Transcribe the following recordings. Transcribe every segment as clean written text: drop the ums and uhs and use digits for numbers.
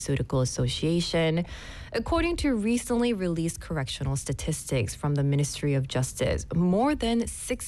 Pharmaceutical Association. According to recently released correctional statistics from the Ministry of Justice, more than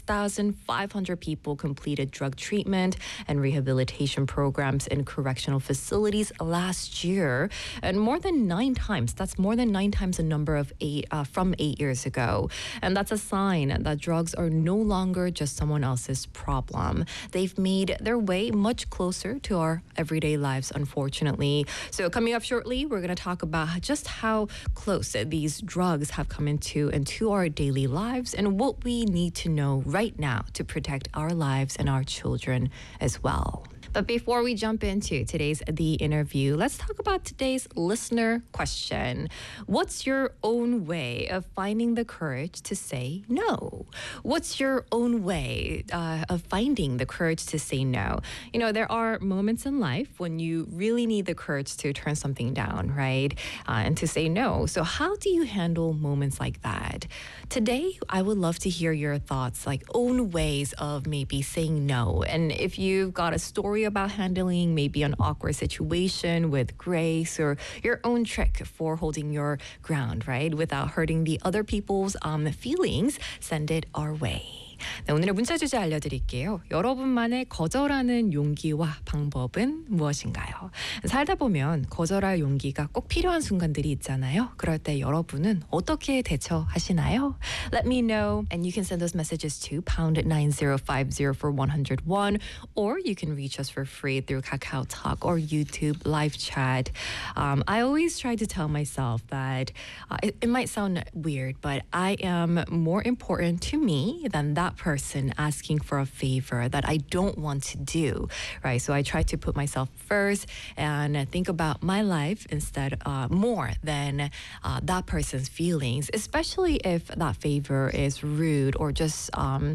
6,500 people completed drug treatment and rehabilitation programs in correctional facilities last year, and more than 9 times. That's more than 9 times the number of from 8 years ago. And that's a sign that drugs are no longer just someone else's problem. They've made their way much closer to our everyday lives, unfortunately. So coming up shortly, we're going to talk about just how close these drugs have come into our daily lives and what we need to know right now to protect our lives and our children as well. But before we jump into today's The Interview, let's talk about today's listener question. What's your own way of finding the courage to say no? What's your own way of finding the courage to say no? You know, there are moments in life when you really need the courage to turn something down, right? And to say no. So how do you handle moments like that? Today, I would love to hear your thoughts, like own ways of maybe saying no. And if you've got a story about handling maybe an awkward situation with grace, or your own trick for holding your ground, right? Without hurting the other people's feelings, send it our way. 네, 오늘의 문자 주제 알려드릴게요. 여러분만의 거절하는 용기와 방법은 무엇인가요? 살다 보면 거절할 용기가 꼭 필요한 순간들이 있잖아요. 그럴 때 여러분은 어떻게 대처하시나요? Let me know, and you can send those messages to pound 9050 for 101, or you can reach us for free through Kakao Talk or YouTube live chat. I always try to tell myself that it might sound weird, but I am more important to me than that person asking for a favor that I don't want to do, right? So I try to put myself first and think about my life instead more than that person's feelings, especially if that favor is rude or just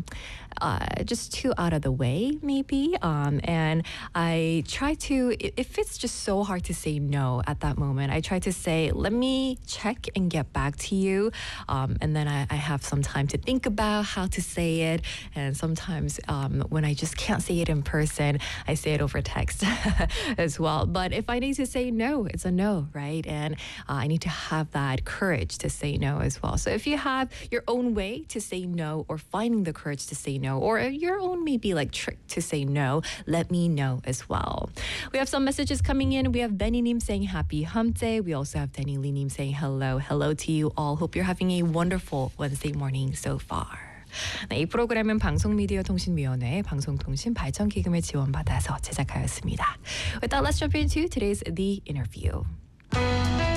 too out of the way, maybe. And I try to, if it's just so hard to say no at that moment, I try to say, let me check and get back to you. And then I have some time to think about how to say it. And sometimes when I just can't say it in person, I say it over text as well. But if I need to say no, it's a no, right? And I need to have that courage to say no as well. So if you have your own way to say no, or finding the courage to say no, or your own maybe like trick to say no, let me know as well. We have some messages coming in. We have Benny Nim saying happy hump day. We also have Danny Lee Nim saying hello to you all. Hope you're having a wonderful Wednesday morning so far. 네, 이 프로그램은 방송미디어통신위원회 방송통신발전기금을 지원받아서 제작하였습니다. With that, let's jump into today's The Interview.